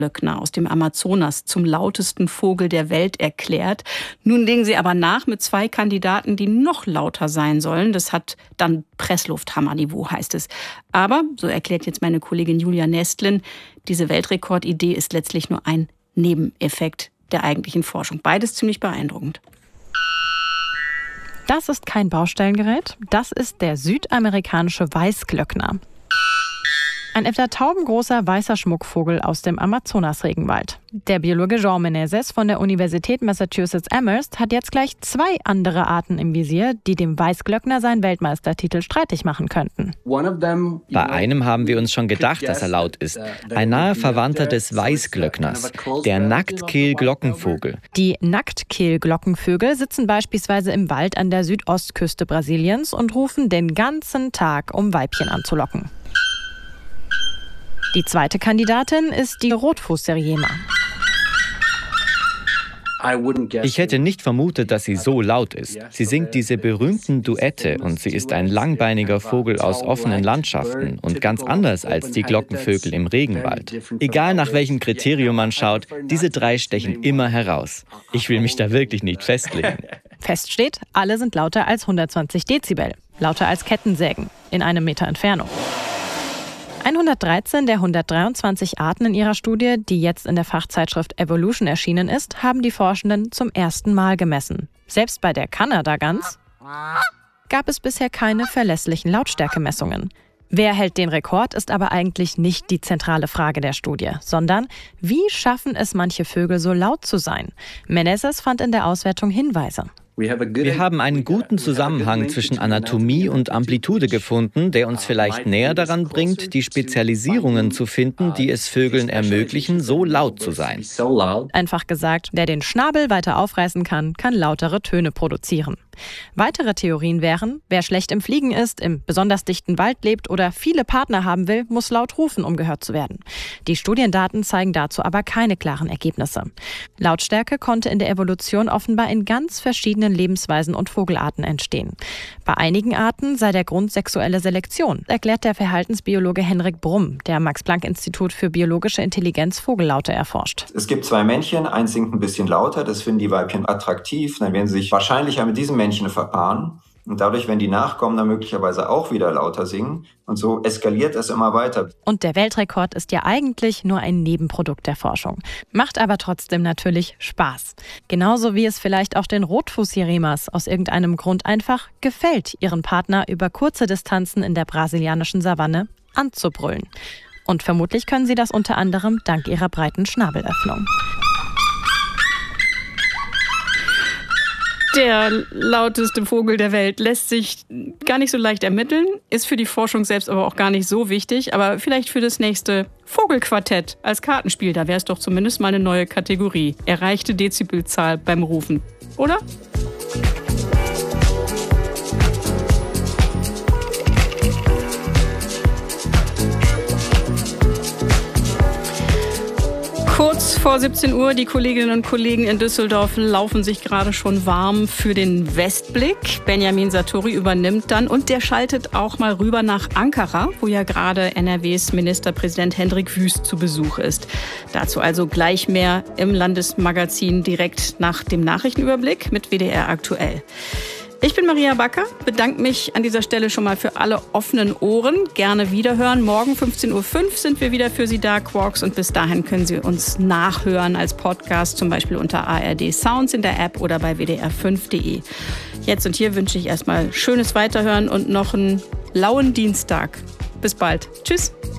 Weißglöckner aus dem Amazonas zum lautesten Vogel der Welt erklärt. Nun legen sie aber nach mit 2 Kandidaten, die noch lauter sein sollen. Das hat dann Presslufthammerniveau, heißt es. Aber, so erklärt jetzt meine Kollegin Julia Nestlin, diese Weltrekordidee ist letztlich nur ein Nebeneffekt der eigentlichen Forschung. Beides ziemlich beeindruckend. Das ist kein Baustellengerät, das ist der südamerikanische Weißglöckner. Ein etwa taubengroßer weißer Schmuckvogel aus dem Amazonas-Regenwald. Der Biologe João Menezes von der Universität Massachusetts-Amherst hat jetzt gleich 2 andere Arten im Visier, die dem Weißglöckner seinen Weltmeistertitel streitig machen könnten. Bei einem haben wir uns schon gedacht, dass er laut ist. Ein naher Verwandter des Weißglöckners, der Nacktkehl-Glockenvogel. Die Nacktkehl-Glockenvögel sitzen beispielsweise im Wald an der Südostküste Brasiliens und rufen den ganzen Tag, um Weibchen anzulocken. Die zweite Kandidatin ist die Rotfußseriema. Ich hätte nicht vermutet, dass sie so laut ist. Sie singt diese berühmten Duette und sie ist ein langbeiniger Vogel aus offenen Landschaften und ganz anders als die Glockenvögel im Regenwald. Egal nach welchem Kriterium man schaut, diese 3 stechen immer heraus. Ich will mich da wirklich nicht festlegen. Fest steht, alle sind lauter als 120 Dezibel, lauter als Kettensägen in einem Meter Entfernung. 113 der 123 Arten in ihrer Studie, die jetzt in der Fachzeitschrift Evolution erschienen ist, haben die Forschenden zum ersten Mal gemessen. Selbst bei der Kanadagans gab es bisher keine verlässlichen Lautstärkemessungen. Wer hält den Rekord, ist aber eigentlich nicht die zentrale Frage der Studie, sondern wie schaffen es manche Vögel so laut zu sein? Menezes fand in der Auswertung Hinweise. Wir haben einen guten Zusammenhang zwischen Anatomie und Amplitude gefunden, der uns vielleicht näher daran bringt, die Spezialisierungen zu finden, die es Vögeln ermöglichen, so laut zu sein. Einfach gesagt, wer den Schnabel weiter aufreißen kann, kann lautere Töne produzieren. Weitere Theorien wären, wer schlecht im Fliegen ist, im besonders dichten Wald lebt oder viele Partner haben will, muss laut rufen, um gehört zu werden. Die Studiendaten zeigen dazu aber keine klaren Ergebnisse. Lautstärke konnte in der Evolution offenbar in ganz verschiedenen Lebensweisen und Vogelarten entstehen. Bei einigen Arten sei der Grund sexuelle Selektion, erklärt der Verhaltensbiologe Henrik Brumm, der Max-Planck-Institut für biologische Intelligenz Vogellaute erforscht. Es gibt 2 Männchen, eins singt ein bisschen lauter, das finden die Weibchen attraktiv, dann werden sie sich wahrscheinlicher mit diesem Männchen verpaaren. Und dadurch, wenn die Nachkommen dann möglicherweise auch wieder lauter singen. Und so eskaliert es immer weiter. Und der Weltrekord ist ja eigentlich nur ein Nebenprodukt der Forschung. Macht aber trotzdem natürlich Spaß. Genauso wie es vielleicht auch den Rotfußserimas aus irgendeinem Grund einfach gefällt, ihren Partner über kurze Distanzen in der brasilianischen Savanne anzubrüllen. Und vermutlich können sie das unter anderem dank ihrer breiten Schnabelöffnung. Der lauteste Vogel der Welt lässt sich gar nicht so leicht ermitteln, ist für die Forschung selbst aber auch gar nicht so wichtig. Aber vielleicht für das nächste Vogelquartett als Kartenspiel, da wäre es doch zumindest mal eine neue Kategorie. Erreichte Dezibelzahl beim Rufen, oder? Kurz vor 17 Uhr, die Kolleginnen und Kollegen in Düsseldorf laufen sich gerade schon warm für den Westblick. Benjamin Sartori übernimmt dann und der schaltet auch mal rüber nach Ankara, wo ja gerade NRWs Ministerpräsident Hendrik Wüst zu Besuch ist. Dazu also gleich mehr im Landesmagazin direkt nach dem Nachrichtenüberblick mit WDR aktuell. Ich bin Maria Backer, bedanke mich an dieser Stelle schon mal für alle offenen Ohren. Gerne wiederhören. Morgen 15.05 Uhr sind wir wieder für Sie da, Quarks. Und bis dahin können Sie uns nachhören als Podcast, zum Beispiel unter ARD Sounds in der App oder bei wdr5.de. Jetzt und hier wünsche ich erstmal schönes Weiterhören und noch einen lauen Dienstag. Bis bald. Tschüss.